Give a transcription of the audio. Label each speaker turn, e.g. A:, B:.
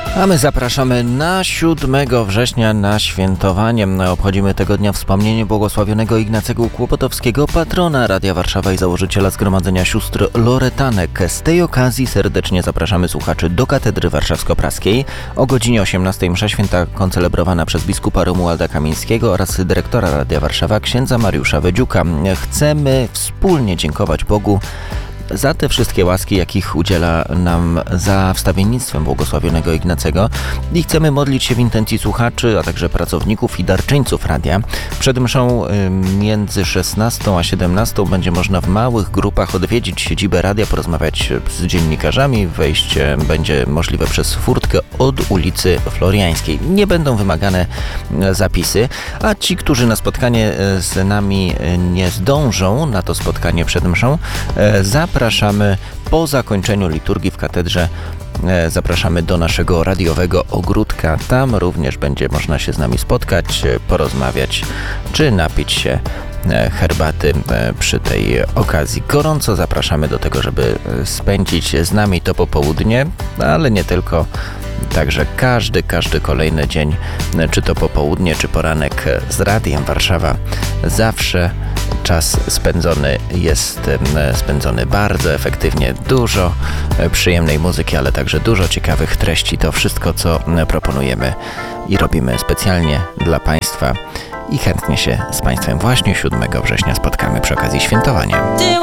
A: A my zapraszamy na 7 września na świętowanie. Obchodzimy tego dnia wspomnienie błogosławionego Ignacego Kłopotowskiego, patrona Radia Warszawa i założyciela Zgromadzenia Sióstr Loretanek. Z tej okazji serdecznie zapraszamy słuchaczy do Katedry Warszawsko-Praskiej. O godzinie 18 msza święta koncelebrowana przez biskupa Romualda Kamińskiego oraz dyrektora Radia Warszawa księdza Mariusza Wedziuka. Chcemy wspólnie dziękować Bogu za te wszystkie łaski, jakich udziela nam za wstawiennictwem błogosławionego Ignacego i chcemy modlić się w intencji słuchaczy, a także pracowników i darczyńców radia. Przed mszą między 16 a 17 będzie można w małych grupach odwiedzić siedzibę radia, porozmawiać z dziennikarzami. Wejście będzie możliwe przez furtkę od ulicy Floriańskiej. Nie będą wymagane zapisy, a ci, którzy na spotkanie z nami nie zdążą, na to spotkanie przed mszą, zapraszamy po zakończeniu liturgii w katedrze. Zapraszamy do naszego radiowego ogródka. Tam również będzie można się z nami spotkać, porozmawiać czy napić się herbaty przy tej okazji. Gorąco zapraszamy do tego, żeby spędzić z nami to popołudnie, ale nie tylko. Także każdy kolejny dzień, czy to popołudnie, czy poranek z Radiem Warszawa, zawsze czas spędzony jest spędzony bardzo efektywnie. Dużo przyjemnej muzyki, ale także dużo ciekawych treści. To wszystko, co proponujemy i robimy specjalnie dla Państwa i chętnie się z Państwem właśnie 7 września spotkamy przy okazji świętowania.